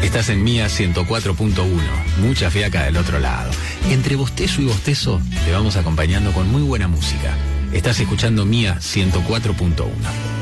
Estás en Mía 104.1, mucha fiaca del otro lado. Entre bostezo y bostezo te vamos acompañando con muy buena música. Estás escuchando Mía 104.1.